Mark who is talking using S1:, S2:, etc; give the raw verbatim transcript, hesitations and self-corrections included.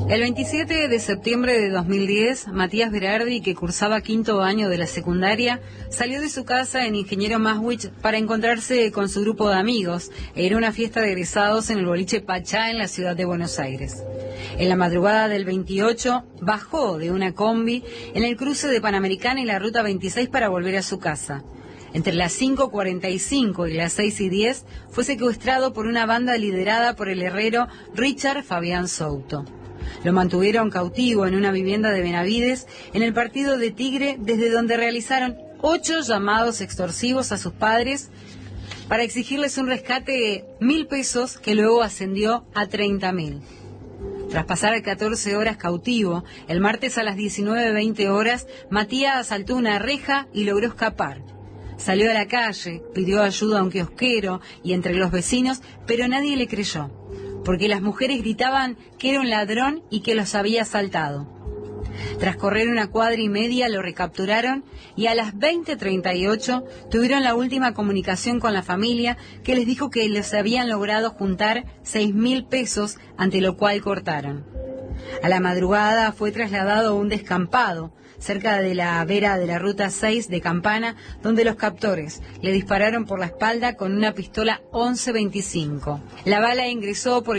S1: El veintisiete de septiembre de dos mil diez, Matías Berardi, que cursaba quinto año de la secundaria, salió de su casa en Ingeniero Maswich para encontrarse con su grupo de amigos. Era una fiesta de egresados en el boliche Pachá en la ciudad de Buenos Aires. En la madrugada del veintiocho, bajó de una combi en el cruce de Panamericana y la Ruta veintiséis para volver a su casa. Entre las cinco cuarenta y cinco y las seis y diez, fue secuestrado por una banda liderada por el herrero Richard Fabián Souto. Lo mantuvieron cautivo en una vivienda de Benavides, en el partido de Tigre, desde donde realizaron ocho llamados extorsivos a sus padres para exigirles un rescate de mil pesos que luego ascendió a treinta mil. Tras pasar catorce horas cautivo, el martes a las diecinueve veinte horas, Matías saltó una reja y logró escapar. Salió a la calle, pidió ayuda a un kiosquero y entre los vecinos, pero nadie le creyó, porque las mujeres gritaban que era un ladrón y que los había asaltado. Tras correr una cuadra y media lo recapturaron y a las veinte treinta y ocho tuvieron la última comunicación con la familia, que les dijo que les habían logrado juntar seis mil pesos, ante lo cual cortaron. A la madrugada fue trasladado a un descampado cerca de la vera de la Ruta seis de Campana, donde los captores le dispararon por la espalda con una pistola once veinticinco. La bala ingresó por